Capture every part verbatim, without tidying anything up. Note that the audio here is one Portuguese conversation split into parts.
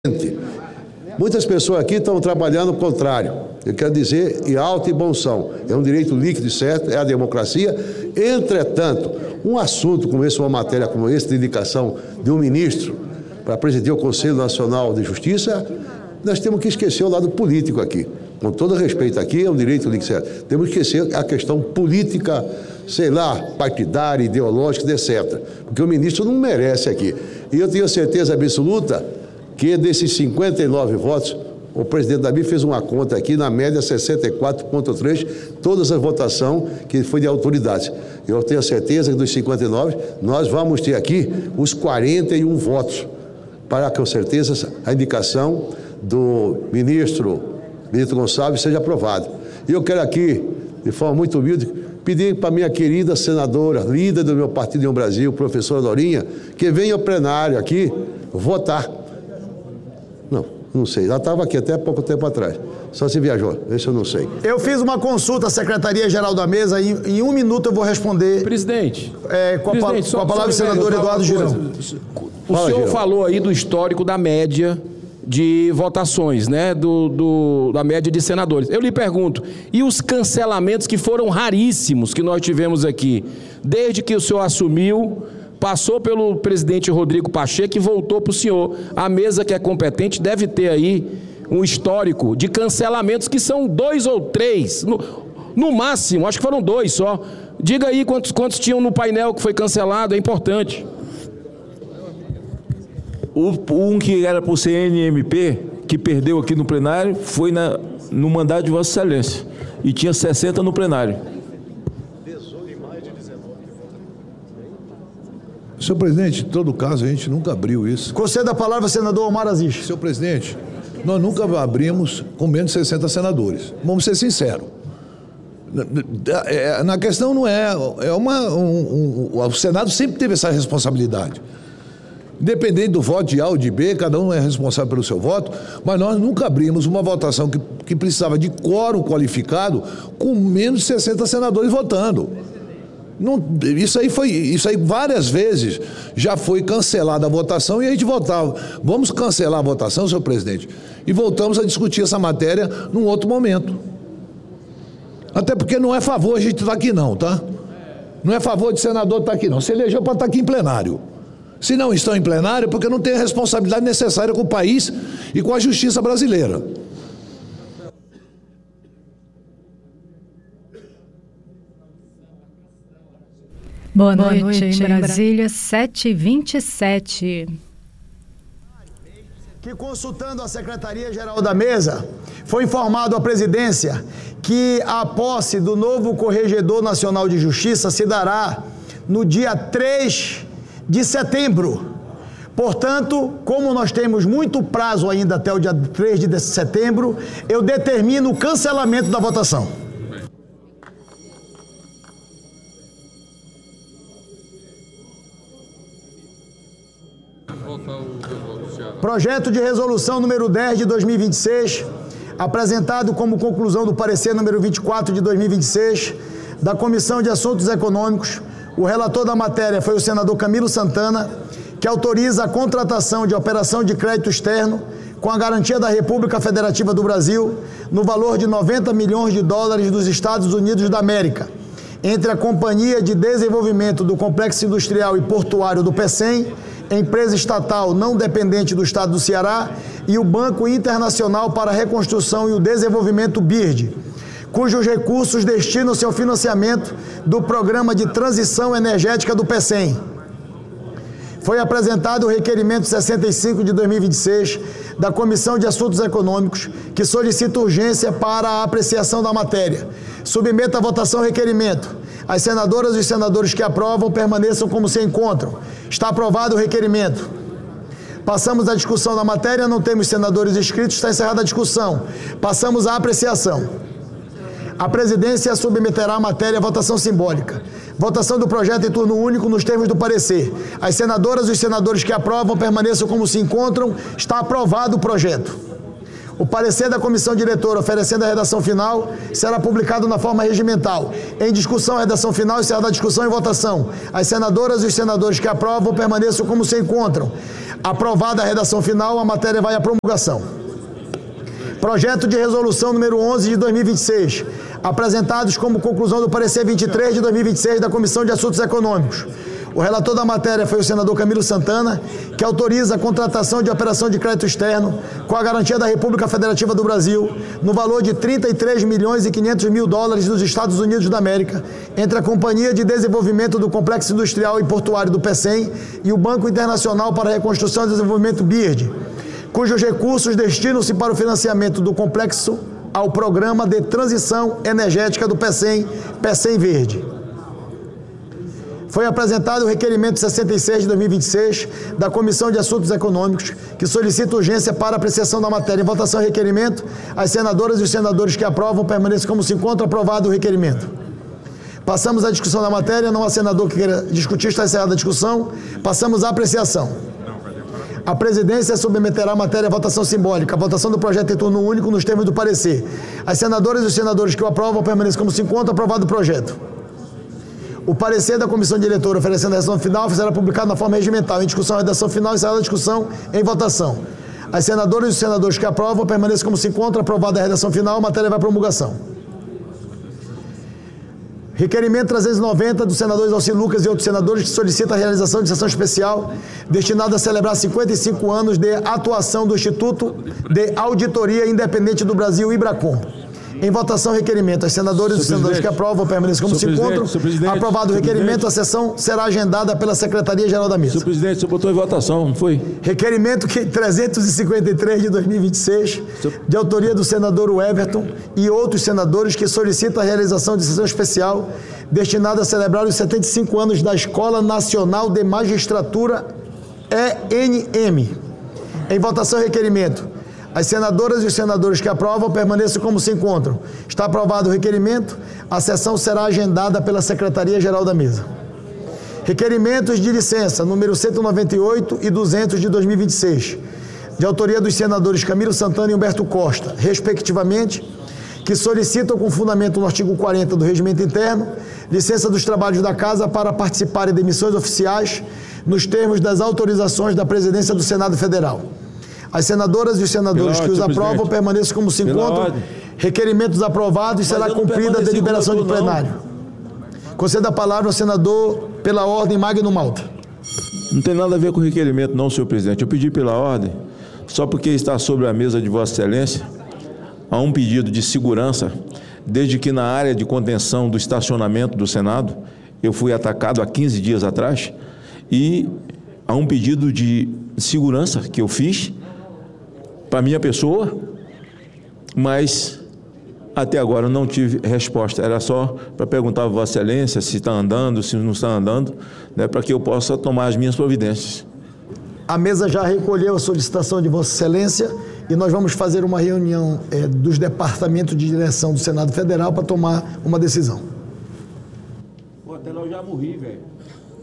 Muitas pessoas aqui estão trabalhando o contrário. Eu quero dizer, em alto e bom som. É um direito líquido e certo, é a democracia. Entretanto, um assunto como esse, uma matéria como essa, de indicação de um ministro para presidir o Conselho Nacional de Justiça, nós temos que esquecer o lado político aqui. Com todo respeito aqui, é um direito líquido e certo. Temos que esquecer a questão política, sei lá, partidária, ideológica, etcétera. Porque o ministro não merece aqui. E eu tenho certeza absoluta que desses cinquenta e nove votos, o presidente Davi fez uma conta aqui, na média sessenta e quatro vírgula três, todas as votações que foi de autoridades. Eu tenho certeza que dos cinquenta e nove, nós vamos ter aqui os quarenta e um votos, para que, com certeza, a indicação do ministro Benedito Gonçalves seja aprovada. E eu quero aqui, de forma muito humilde, pedir para a minha querida senadora, líder do meu partido União Brasil, professora Dorinha, que venha ao plenário aqui votar. Não, não sei. Ela estava aqui até pouco tempo atrás. Só se viajou. Esse eu não sei. Eu fiz uma consulta à Secretaria-Geral da Mesa e em um minuto eu vou responder. Presidente. É, com, Presidente, a, só, com a palavra do só, senador Eduardo Girão. O Fala, senhor Girão. falou aí do histórico da média de votações, né? Do, do, da média de senadores. Eu lhe pergunto, e os cancelamentos que foram raríssimos que nós tivemos aqui, desde que o senhor assumiu, passou pelo presidente Rodrigo Pacheco e voltou para o senhor. A mesa que é competente deve ter aí um histórico de cancelamentos que são dois ou três, no, no máximo, acho que foram dois só. Diga aí quantos, quantos tinham no painel que foi cancelado, é importante. O, um que era para o C N M P, que perdeu aqui no plenário, foi na, no mandato de Vossa Excelência. E tinha sessenta no plenário. Senhor presidente, em todo caso, a gente nunca abriu isso. Conceda a palavra ao senador Omar Aziz. Senhor presidente, nós nunca abrimos com menos de sessenta senadores. Vamos ser sinceros. Na questão não é... é uma, um, um, o Senado sempre teve essa responsabilidade. Independente do voto de A ou de B, cada um é responsável pelo seu voto, mas nós nunca abrimos uma votação que, que precisava de quórum qualificado com menos de sessenta senadores votando. Não, isso aí foi, isso aí várias vezes já foi cancelada a votação e a gente votava. Vamos cancelar a votação, senhor presidente, e voltamos a discutir essa matéria num outro momento. Até porque não é favor a gente estar aqui não, tá? Não é favor de senador estar aqui não. Se elegeu para estar aqui em plenário. Se não estão em plenário, porque não tem a responsabilidade necessária com o país e com a justiça brasileira. Boa noite, Boa noite em Brasília, sete e vinte e sete. Que, consultando a Secretaria-Geral da Mesa, foi informado à presidência que a posse do novo Corregedor Nacional de Justiça se dará no dia três de setembro. Portanto, como nós temos muito prazo ainda até o dia três de setembro, eu determino o cancelamento da votação. Projeto de resolução número dez de dois mil e vinte e seis, apresentado como conclusão do parecer número vinte e quatro de dois mil e vinte e seis, da Comissão de Assuntos Econômicos. O relator da matéria foi o senador Camilo Santana, que autoriza a contratação de operação de crédito externo com a garantia da República Federativa do Brasil no valor de noventa milhões de dólares dos Estados Unidos da América, entre a Companhia de Desenvolvimento do Complexo Industrial e Portuário do PECEM, empresa estatal não dependente do Estado do Ceará, e o Banco Internacional para a Reconstrução e o Desenvolvimento B I R D, cujos recursos destinam-se ao financiamento do Programa de Transição Energética do PECEM. Foi apresentado o requerimento sessenta e cinco de dois mil e vinte e seis da Comissão de Assuntos Econômicos, que solicita urgência para a apreciação da matéria. Submeta à votação o requerimento. As senadoras e os senadores que aprovam permaneçam como se encontram. Está aprovado o requerimento. Passamos à discussão da matéria, não temos senadores inscritos, está encerrada a discussão. Passamos à apreciação. A presidência submeterá a matéria à votação simbólica. Votação do projeto em turno único nos termos do parecer. As senadoras e os senadores que aprovam permaneçam como se encontram. Está aprovado o projeto. O parecer da comissão diretora oferecendo a redação final será publicado na forma regimental. Em discussão, a redação final e será da discussão e votação. As senadoras e os senadores que aprovam permaneçam como se encontram. Aprovada a redação final, a matéria vai à promulgação. Projeto de resolução número onze de dois mil e vinte e seis, apresentados como conclusão do parecer vinte e três de dois mil e vinte e seis da Comissão de Assuntos Econômicos. O relator da matéria foi o senador Camilo Santana, que autoriza a contratação de operação de crédito externo com a garantia da República Federativa do Brasil no valor de trinta e três milhões e quinhentos mil dólares dos Estados Unidos da América entre a Companhia de Desenvolvimento do Complexo Industrial e Portuário do PECEM e o Banco Internacional para a Reconstrução e Desenvolvimento B I R D, cujos recursos destinam-se para o financiamento do complexo ao Programa de Transição Energética do PECEM, PECEM Verde. Foi apresentado o requerimento sessenta e seis de dois mil e vinte e seis da Comissão de Assuntos Econômicos, que solicita urgência para apreciação da matéria. Em votação, requerimento. As senadoras e os senadores que aprovam permaneçam como se encontra aprovado o requerimento. Passamos à discussão da matéria. Não há senador que queira discutir, está encerrada a discussão. Passamos à apreciação. A presidência submeterá a matéria à votação simbólica. A votação do projeto em turno único nos termos do parecer. As senadoras e os senadores que o aprovam permaneçam como se encontra aprovado o projeto. O parecer da comissão diretora oferecendo a redação final será publicado na forma regimental. Em discussão, a redação final, encerrada a discussão, em votação. As senadoras e os senadores que aprovam permaneçam como se encontra aprovada a redação final, a matéria vai à promulgação. Requerimento trezentos e noventa do senador Exalci Lucas e outros senadores que solicita a realização de sessão especial destinada a celebrar cinquenta e cinco anos de atuação do Instituto de Auditoria Independente do Brasil, IBRACON. Em votação, requerimento. As senadoras e os senadores que aprovam permanecem como se encontram. Aprovado o requerimento, a sessão será agendada pela Secretaria-Geral da Mesa. Senhor presidente, o senhor botou em votação, não foi? Requerimento trezentos e cinquenta e três de dois mil e vinte e seis, de autoria do senador Everton e outros senadores que solicitam a realização de sessão especial destinada a celebrar os setenta e cinco anos da Escola Nacional de Magistratura E N M. Em votação, requerimento. As senadoras e os senadores que aprovam permaneçam como se encontram. Está aprovado o requerimento. A sessão será agendada pela Secretaria-Geral da Mesa. Requerimentos de licença, número cento e noventa e oito e duzentos de dois mil e vinte e seis, de autoria dos senadores Camilo Santana e Humberto Costa, respectivamente, que solicitam com fundamento no artigo quarenta do Regimento Interno, licença dos trabalhos da Casa para participarem de missões oficiais nos termos das autorizações da Presidência do Senado Federal. As senadoras e os senadores que os aprovam permaneçam como se encontram. Requerimentos aprovados e será cumprida a deliberação de plenário. Conceda a palavra ao senador pela ordem Magno Malta. Não tem nada a ver com o requerimento, não, senhor presidente. Eu pedi pela ordem, só porque está sobre a mesa de Vossa Excelência, há um pedido de segurança, desde que na área de contenção do estacionamento do Senado, eu fui atacado há quinze dias atrás, e há um pedido de segurança que eu fiz para minha pessoa, mas até agora não tive resposta. Era só para perguntar a Vossa Excelência se está andando, se não está andando, né, para que eu possa tomar as minhas providências. A mesa já recolheu a solicitação de Vossa Excelência e nós vamos fazer uma reunião é, dos departamentos de direção do Senado Federal para tomar uma decisão. Pô, até lá eu já morri, velho.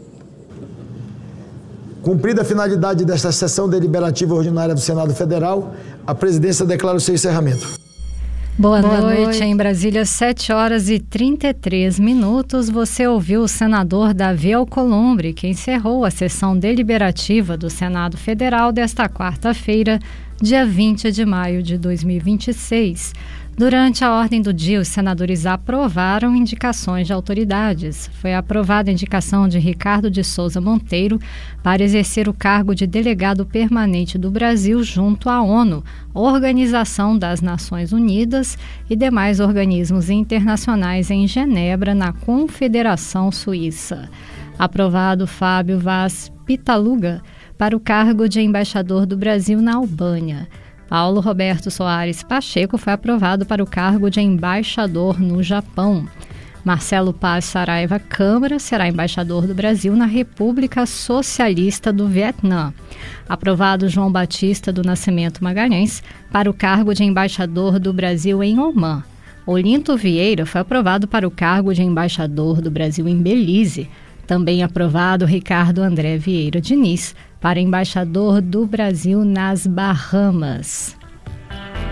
Cumprida a finalidade desta sessão deliberativa ordinária do Senado Federal, a presidência declara o seu encerramento. Boa, Boa noite. noite. Em Brasília, sete horas e trinta e três minutos, você ouviu o senador Davi Alcolumbre, que encerrou a sessão deliberativa do Senado Federal desta quarta-feira, dia vinte de maio de dois mil e vinte e seis. Durante a ordem do dia, os senadores aprovaram indicações de autoridades. Foi aprovada a indicação de Ricardo de Souza Monteiro para exercer o cargo de delegado permanente do Brasil junto à ONU, Organização das Nações Unidas e demais organismos internacionais em Genebra, na Confederação Suíça. Aprovado Fábio Vaz Pitaluga para o cargo de embaixador do Brasil na Albânia. Paulo Roberto Soares Pacheco foi aprovado para o cargo de embaixador no Japão. Marcelo Paz Saraiva Câmara será embaixador do Brasil na República Socialista do Vietnã. Aprovado João Batista do Nascimento Magalhães para o cargo de embaixador do Brasil em Omã. Olinto Vieira foi aprovado para o cargo de embaixador do Brasil em Belize. Também aprovado Ricardo André Vieira Diniz para embaixador do Brasil nas Bahamas.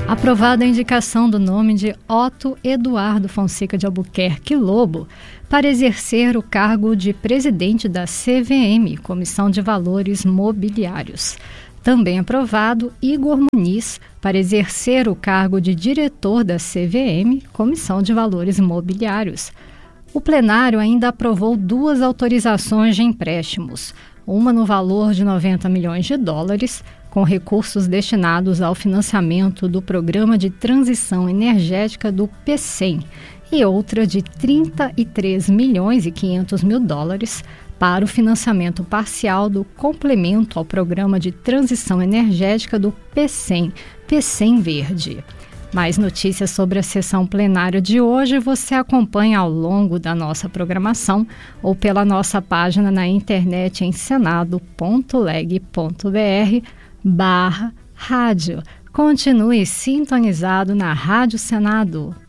Aprovada a indicação do nome de Otto Eduardo Fonseca de Albuquerque Lobo para exercer o cargo de presidente da C V M, Comissão de Valores Mobiliários. Também aprovado Igor Muniz para exercer o cargo de diretor da C V M, Comissão de Valores Mobiliários. O plenário ainda aprovou duas autorizações de empréstimos, uma no valor de noventa milhões de dólares, com recursos destinados ao financiamento do Programa de Transição Energética do P C E M, e outra de trinta e três milhões e quinhentos mil dólares para o financiamento parcial do complemento ao Programa de Transição Energética do P C E M, P C E M Verde. Mais notícias sobre a sessão plenária de hoje você acompanha ao longo da nossa programação ou pela nossa página na internet em senado ponto leg ponto br barra rádio. Continue sintonizado na Rádio Senado.